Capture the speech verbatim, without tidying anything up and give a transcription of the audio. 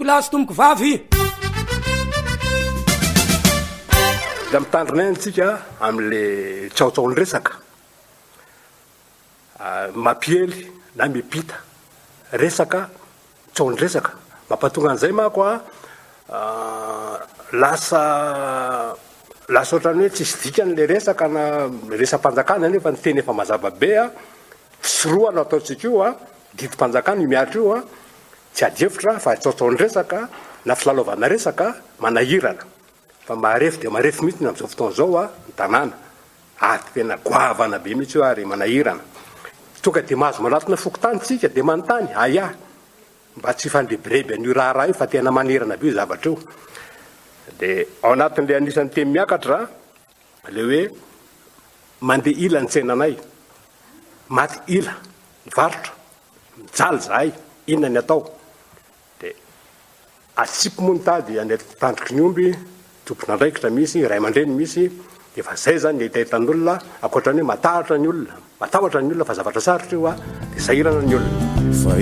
lahy sy tomboko vavy. Da mitandrina antsika amin'le tsaotsaony resaka mampiely na mipita resaka tsaony resaka mampatonga an'izay mako a lasa lasa ohatrany hoe tsisy dikany le resaka na resam-panjakana nefa ny teny efa mazava be a tsy roa no ataontsika io a didim-panjakana io miatra io a tsy adefitra fa tsaotsaony resaka na filalaovana resaka manahirana fa marefy dia marefy mihitsy ny amin'izao fotoana izao a ny tanàna ary tena goavana be mihitsy io ary manahirana tonga dia mahazo manatona fokotany tsika dia manontany aya mba tsy fandrebireby an'io raharaha io fa tena manirana be io zavatra io dia ao anatin'le anisan'ny teny miakatra le hoe mandeha ila ny tsenanay maty ila varotra mijaly zahay inona ny atao dia atsipy moa ny tady any tandriky ny omby tompona andraikitra misy ray aman-dreny misy efa zay zany ahitahitan'olona ankoatra ny hoe matahotra ny olona matahotra ny olona fa zavatra sarotra io a dia sahirana ny olona.